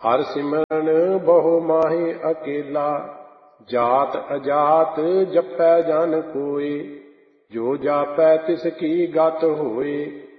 ਹਰਿ ਸਿਮਰਨ ਬਹੁ ਮਾਹੀ ਅਕੇਲਾ। ਜਾਤ ਅਜਾਤ ਜਪੈ ਜਨ ਕੋਇ, ਜੋ ਜਾਪੈ ਤਿਸ ਕੀ ਗਤਿ ਹੋਇ।